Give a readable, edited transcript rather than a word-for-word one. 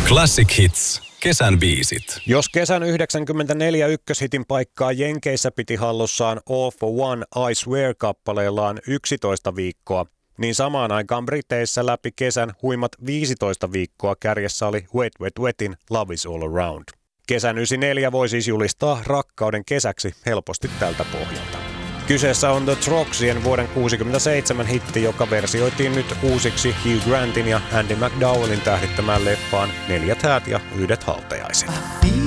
Classic Hits. Kesän biisit. Jos kesän 94 ykköshitin paikkaa Jenkeissä piti hallussaan All for One I Swear-kappaleellaan 11 viikkoa, niin samaan aikaan Briteissä läpi kesän huimat 15 viikkoa kärjessä oli Wet Wet Wetin Love is All Around. Kesän 94 voi siis julistaa rakkauden kesäksi helposti tältä pohjalta. Kyseessä on The Trogsien vuoden 1967 hitti, joka versioitiin nyt uusiksi Hugh Grantin ja Andy McDowellin tähdittämään leffaan 4 häät ja 1 hautajaiset.